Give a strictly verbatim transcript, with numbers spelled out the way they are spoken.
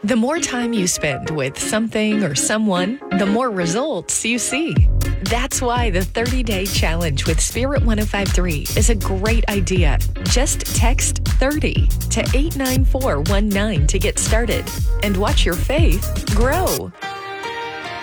The more time you spend with something or someone, the more results you see. That's why the thirty-day challenge with Spirit one oh five three is a great idea. Just text thirty to eight nine four one nine to get started and watch your faith grow.